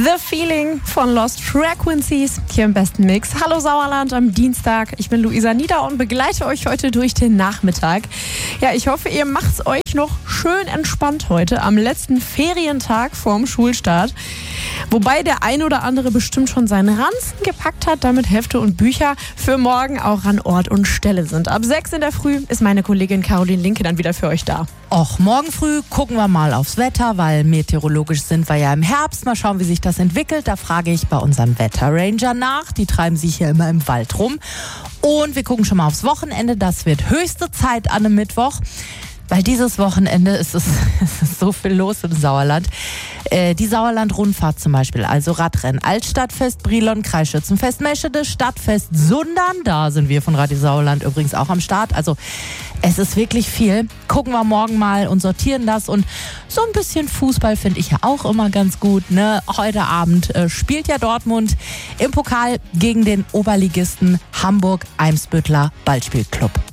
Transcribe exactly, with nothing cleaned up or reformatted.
The Feeling von Lost Frequencies hier im besten Mix. Hallo Sauerland am Dienstag. Ich bin Luisa Nieder und begleite euch heute durch den Nachmittag. Ja, ich hoffe, ihr macht's euch noch schön entspannt heute am letzten Ferientag vorm Schulstart. Wobei der ein oder andere bestimmt schon seinen Ranzen gepackt hat, damit Hefte und Bücher für morgen auch an Ort und Stelle sind. Ab sechs in der Früh ist meine Kollegin Caroline Linke dann wieder für euch da. Och, morgen früh gucken wir mal aufs Wetter, weil meteorologisch sind wir ja im Herbst. Mal schauen, wie sich das entwickelt. Da frage ich bei unserem Wetterranger nach. Die treiben sich hier immer im Wald rum. Und wir gucken schon mal aufs Wochenende. Das wird höchste Zeit an einem Mittwoch. Weil dieses Wochenende ist es, es ist so viel los im Sauerland. Äh, die Sauerland-Rundfahrt zum Beispiel, also Radrennen, Altstadtfest, Brilon, Kreisschützenfest, Meschede, Stadtfest, Sundern. Da sind wir von Radio Sauerland übrigens auch am Start. Also es ist wirklich viel. Gucken wir morgen mal und sortieren das. Und so ein bisschen Fußball finde ich ja auch immer ganz gut. Ne? Heute Abend äh, spielt ja Dortmund im Pokal gegen den Oberligisten Hamburg-Eimsbüttler Ballspielclub.